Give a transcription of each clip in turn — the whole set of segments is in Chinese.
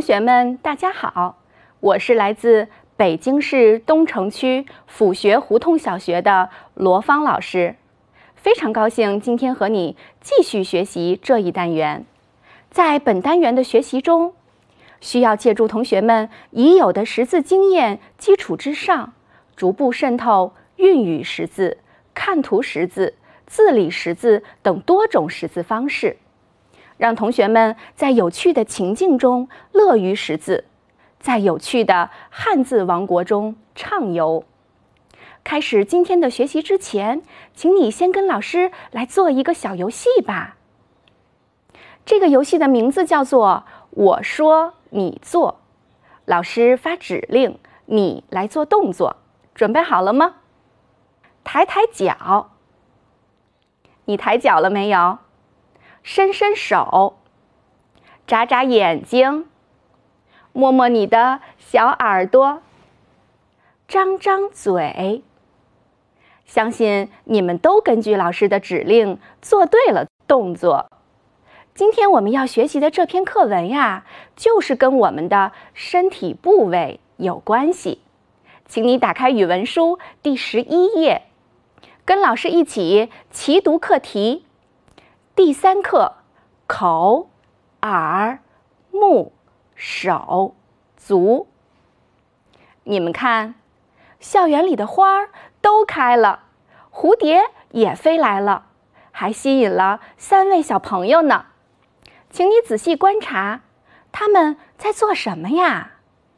同学们，大家好，我是来自北京市东城区府学胡同小学的罗芳老师，非常高兴今天和你继续学习这一单元。在本单元的学习中，需要借助同学们已有的识字经验基础之上，逐步渗透韵语识字、看图识字、字理识字等多种识字方式，让同学们在有趣的情境中乐于识字，在有趣的汉字王国中畅游。开始今天的学习之前，请你先跟老师来做一个小游戏吧。这个游戏的名字叫做我说你做，老师发指令，你来做动作。准备好了吗？抬抬脚，你抬脚了没有？伸伸手，眨眨眼睛，摸摸你的小耳朵，张张嘴。相信你们都根据老师的指令做对了动作。今天我们要学习的这篇课文呀，就是跟我们的身体部位有关系。请你打开语文书第11页，跟老师一起齐读课题。第3课，口、耳、目、手、足。你们看，校园里的花儿都开了，蝴蝶也飞来了，还吸引了3位小朋友呢。请你仔细观察，他们在做什么呀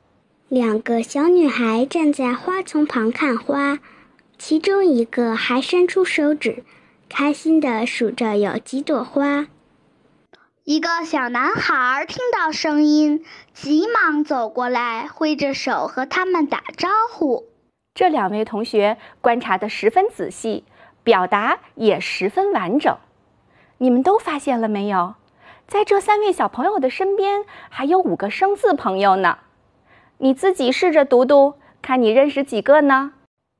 ？2个小女孩站在花丛旁看花，其中一个还伸出手指，开心地数着有几朵花。 一个小男孩听到声音，急忙走过来，挥着手和他们打招呼。 这2位同学观察得十分仔细，表达也十分完整。你们都发现了没有？在这3位小朋友的身边，还有5个生字朋友呢。你自己试着读读，看你认识几个呢？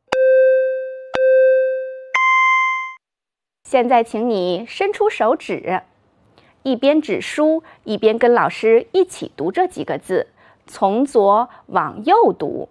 现在请你伸出手指，一边指书，一边跟老师一起读这几个字，从左往右读。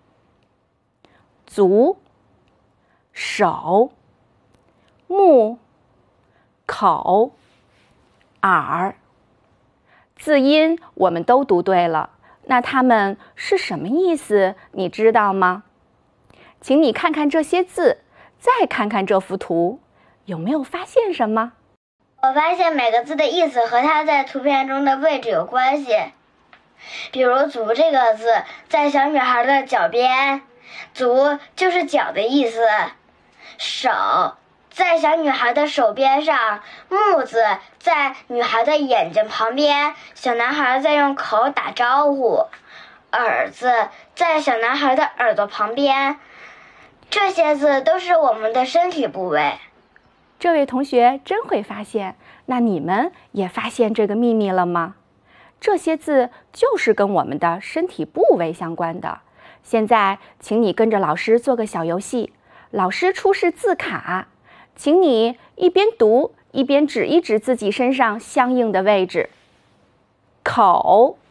足、手、目、口、耳。字音我们都读对了，那它们是什么意思？你知道吗？请你看看这些字，再看看这幅图，有没有发现什么？ 我发现每个字的意思和它在图片中的位置有关系。比如足这个字在小女孩的脚边，足就是脚的意思。手在小女孩的手边上，目字在女孩的眼睛旁边，小男孩在用口打招呼。耳字在小男孩的耳朵旁边，这些字都是我们的身体部位。 这位同学真会发现，那你们也发现这个秘密了吗？这些字就是跟我们的身体部位相关的。现在请你跟着老师做个小游戏，老师出示字卡，请你一边读一边指一指自己身上相应的位置。口、